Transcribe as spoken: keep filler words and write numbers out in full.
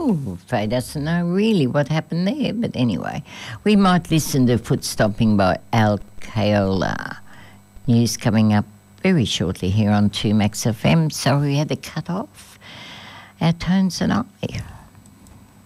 Oh, Faye doesn't know really what happened there, but anyway, we might listen to Foot Stomping by Al Kayola. News coming up very shortly here on two Max F M. Sorry we had to cut off our tones and I.